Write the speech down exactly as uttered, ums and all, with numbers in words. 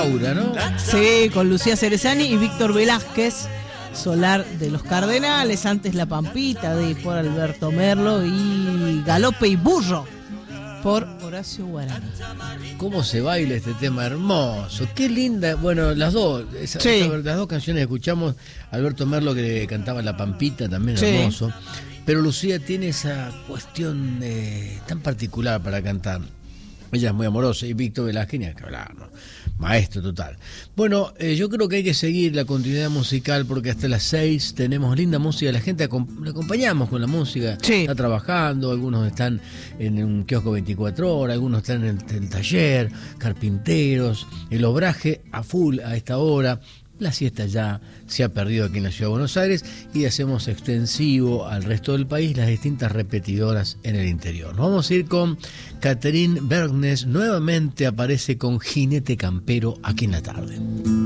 Laura, ¿no? Sí, con Lucía Cerezani y Víctor Velázquez, Solar de los Cardenales, antes La Pampita de por Alberto Merlo y Galope y Burro por Horacio Guarani. ¿Cómo se baila este tema hermoso? Qué linda, bueno, las dos, esa, Sí. esa, las dos canciones escuchamos, Alberto Merlo que cantaba La Pampita, también Sí. hermoso, pero Lucía tiene esa cuestión eh, tan particular para cantar. Ella es muy amorosa y Víctor Velázquez, ni hay que hablar, ¿no? Maestro total. Bueno, eh, yo creo que hay que seguir la continuidad musical porque hasta las seis tenemos linda música, la gente acom- la acompañamos con la música, Sí. está trabajando, algunos están en un kiosco veinticuatro horas, algunos están en el, el taller, carpinteros, el obraje a full a esta hora. La siesta ya se ha perdido aquí en la Ciudad de Buenos Aires y hacemos extensivo al resto del país las distintas repetidoras en el interior. Nos vamos a ir con Catherine Bergnes, nuevamente aparece con Jinete Campero aquí en la tarde.